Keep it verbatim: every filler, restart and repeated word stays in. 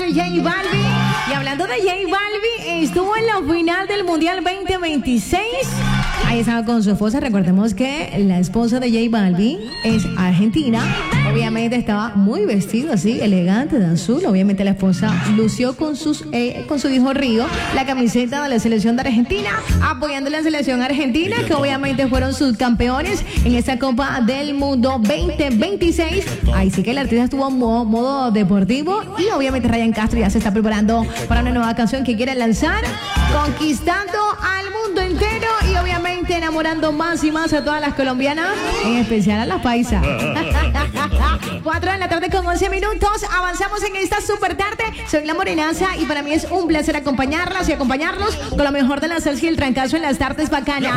de J Balvin. Y hablando de J Balvin, estuvo en la final del Mundial veinte veintiséis. Ahí estaba con su esposa. Recordemos que la esposa de J Balvin es argentina. Obviamente estaba muy vestido así, elegante, de azul. Obviamente la esposa lució con, sus, eh, con su hijo Río la camiseta de la selección de Argentina, apoyando a la selección argentina, que obviamente fueron subcampeones en esta Copa del Mundo veinte veintiséis. Ahí sí que el artista estuvo en modo, modo deportivo. Y obviamente Ryan Castro ya se está preparando para una nueva canción que quiere lanzar, conquistando al mundo entero y obviamente enamorando más y más a todas las colombianas, en especial a las paisas. cuatro de la tarde con once minutos. Avanzamos en esta super tarde. Soy La Morenaza y para mí es un placer acompañarlas y acompañarlos con lo mejor de la salsa y el trancazo en las tardes bacanas.